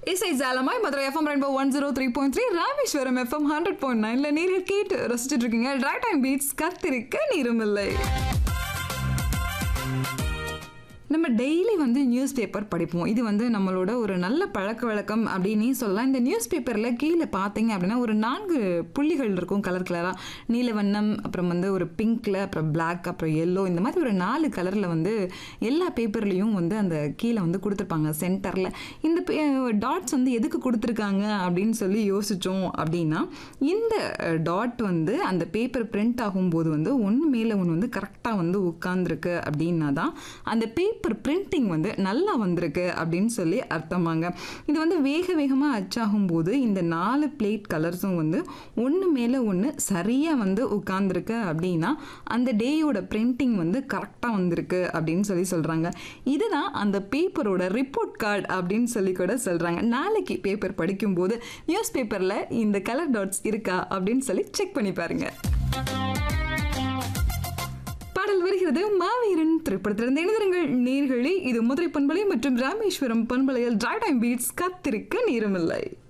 இசை ஜாலமாய் Madurai FM rainbow 103.3 Rameswaram FM 100.9ல நீர்கள் கேட்டு ரசிச்சுட்டு இருக்கீங்க. Right time beats கத்திருக்க நீருமில்லை. நம்ம டெய்லி வந்து நியூஸ் பேப்பர் படிப்போம். இது வந்து நம்மளோட ஒரு நல்ல பழக்க வழக்கம் அப்படின்னே சொல்லலாம். இந்த நியூஸ் பேப்பரில் கீழே பார்த்தீங்க அப்படின்னா ஒரு 4 புள்ளிகள் இருக்கும் கலர் கலராக. நீல வண்ணம், அப்புறம் வந்து ஒரு பிங்க்கில், அப்புறம் பிளாக், அப்புறம் எல்லோ, இந்த மாதிரி ஒரு 4 கலரில் வந்து எல்லா பேப்பர்லேயும் வந்து அந்த கீழே வந்து கொடுத்துருப்பாங்க சென்டரில். இந்த டாட்ஸ் வந்து எதுக்கு கொடுத்துருக்காங்க அப்படின்னு சொல்லி யோசித்தோம் அப்படின்னா, இந்த டாட் வந்து அந்த பேப்பர் பிரிண்ட் ஆகும்போது வந்து ஒன்று மேலே ஒன்று வந்து கரெக்டாக வந்து உட்காந்துருக்கு அப்படின்னா தான் அந்த பேப்பர் பிரிண்டிங் வந்து நல்லா வந்திருக்கு அப்படின்னு சொல்லி அர்த்தமாங்க. இது வந்து வேகமாக அச்சாகும் போது இந்த 4 பிளேட் கலர்ஸும் வந்து ஒன்று மேலே ஒன்று சரியாக வந்து உட்கார்ந்துருக்கு அப்படின்னா அந்த டேயோட பிரிண்டிங் வந்து கரெக்டாக வந்திருக்கு அப்படின்னு சொல்லி சொல்கிறாங்க. இதுதான் அந்த பேப்பரோட ரிப்போர்ட் கார்டு அப்படின்னு சொல்லி கூட சொல்கிறாங்க. நாளைக்கு பேப்பர் படிக்கும்போது நியூஸ் பேப்பரில் இந்த கலர் டாட்ஸ் இருக்கா அப்படின்னு சொல்லி செக் பண்ணி பாருங்க. பாடல் வருகிறது மாவீரன் திரைப்படத்திலிருந்து. இணைந்திருங்கள் நேயர்களே. இது மதுரை பண்பலை மற்றும் ராமேஸ்வரம் பண்பலையில் ரைட் டைம் பீட்ஸ் கத்திருக்க நேரமில்லை.